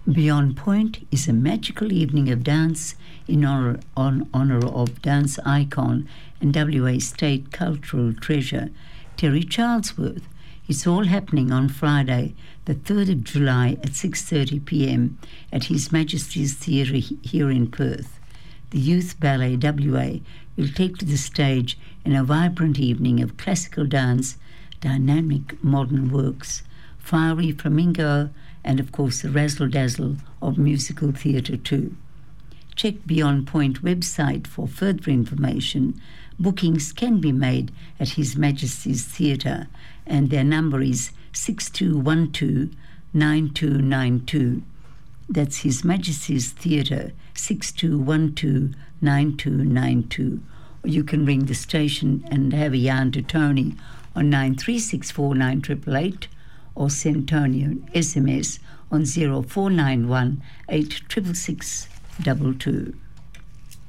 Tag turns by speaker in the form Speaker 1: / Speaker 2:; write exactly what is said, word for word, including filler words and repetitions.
Speaker 1: Beyond Point is a magical evening of dance in honor, on honor of dance icon and W A State cultural treasure, Terry Charlesworth. It's all happening on Friday, the third of July at six thirty p m at His Majesty's Theatre here in Perth. The Youth Ballet W A will take to the stage in a vibrant evening of classical dance, dynamic modern works, fiery flamingo, and of course the razzle-dazzle of musical theatre too. Check Beyond Point website for further information. Bookings can be made at His Majesty's Theatre, and their number is six two one two, nine two nine two. That's His Majesty's Theatre, six two one two, nine two nine two. Or you can ring the station and have a yarn to Tony on nine three six four nine eight eight eight, or send Tony an S M S on zero four nine one eight six six six two two.